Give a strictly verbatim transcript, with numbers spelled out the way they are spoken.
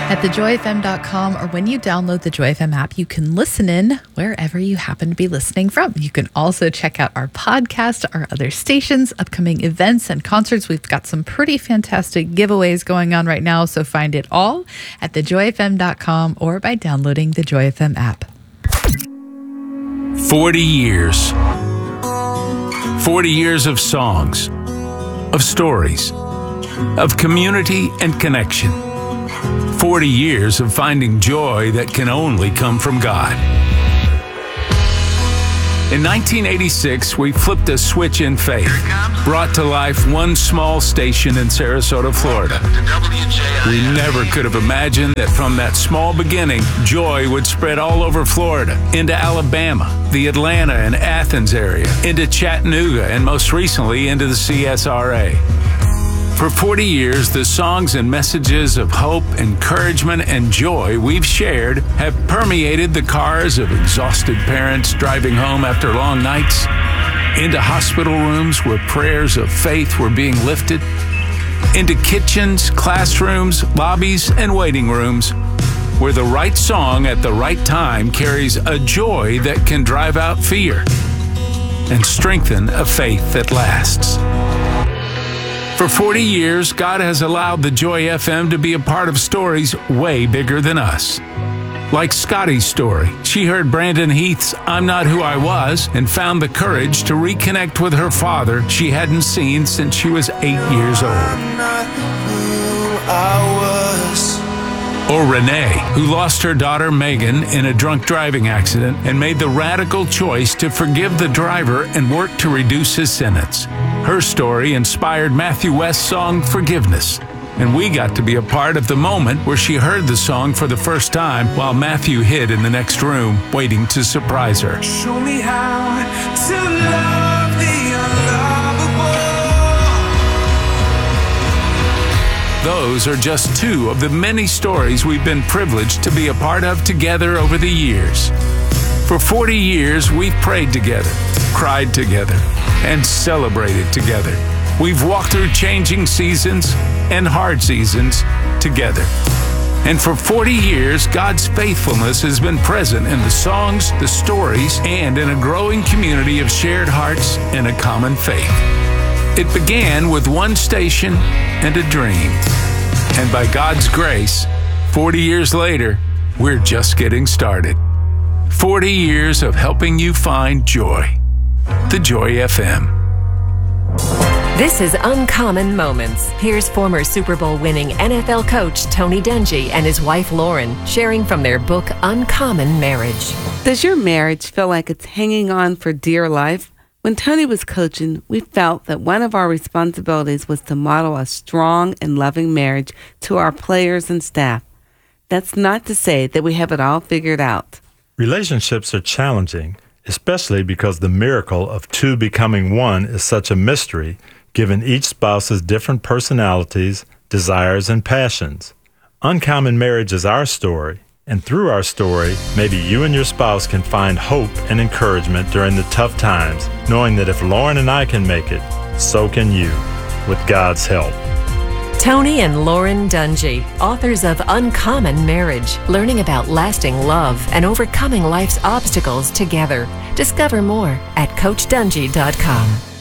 At the joy f m dot com, or when you download the Joy F M app, you can listen in wherever you happen to be listening from. You can also check out our podcast, our other stations, upcoming events and concerts. We've got some pretty fantastic giveaways going on right now, so find it all at the joy f m dot com or by downloading the Joy F M app. Forty years. Forty years of songs, of stories, of community and connection. Forty years of finding joy that can only come from God. In nineteen eighty-six, we flipped a switch in faith, brought to life one small station in Sarasota, Florida. We never could have imagined that from that small beginning, joy would spread all over Florida, into Alabama, the Atlanta and Athens area, into Chattanooga, and most recently into the C S R A. For forty years, the songs and messages of hope, encouragement, and joy we've shared have permeated the cars of exhausted parents driving home after long nights, into hospital rooms where prayers of faith were being lifted, into kitchens, classrooms, lobbies, and waiting rooms, where the right song at the right time carries a joy that can drive out fear and strengthen a faith that lasts. For forty years, God has allowed the Joy F M to be a part of stories way bigger than us. Like Scotty's story, she heard Brandon Heath's I'm Not Who I Was and found the courage to reconnect with her father she hadn't seen since she was eight years old. I'm not who I was. Or Renee, who lost her daughter Megan in a drunk driving accident and made the radical choice to forgive the driver and work to reduce his sentence. Her story inspired Matthew West's song Forgiveness, and we got to be a part of the moment where she heard the song for the first time while Matthew hid in the next room waiting to surprise her. Show me how to love the unlovable. Those are just two of the many stories we've been privileged to be a part of together over the years. For forty years, we've prayed together, cried together, and celebrated together. We've walked through changing seasons and hard seasons together. And for forty years, God's faithfulness has been present in the songs, the stories, and in a growing community of shared hearts and a common faith. It began with one station and a dream. And by God's grace, forty years later, we're just getting started. forty years of helping you find joy. The Joy F M. This is Uncommon Moments. Here's former Super Bowl winning N F L coach Tony Dungy and his wife Lauren sharing from their book Uncommon Marriage. Does your marriage feel like it's hanging on for dear life? When Tony was coaching, we felt that one of our responsibilities was to model a strong and loving marriage to our players and staff. That's not to say that we have it all figured out. Relationships are challenging, especially because the miracle of two becoming one is such a mystery, given each spouse's different personalities, desires, and passions. Uncommon Marriage is our story, and through our story, maybe you and your spouse can find hope and encouragement during the tough times, knowing that if Lauren and I can make it, so can you, with God's help. Tony and Lauren Dungy, authors of Uncommon Marriage, learning about lasting love and overcoming life's obstacles together. Discover more at coach dungy dot com.